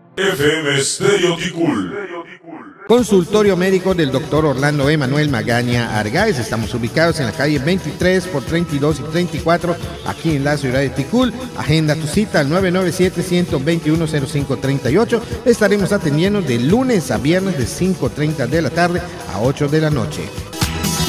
FM Estéreo Ticul. Consultorio médico del doctor Orlando Emanuel Magaña Argáez. Estamos ubicados en la calle 23 por 32 y 34, aquí en la ciudad de Ticul. Agenda tu cita al 997-121-0538. Estaremos atendiendo de lunes a viernes de 5:30 de la tarde a 8 de la noche.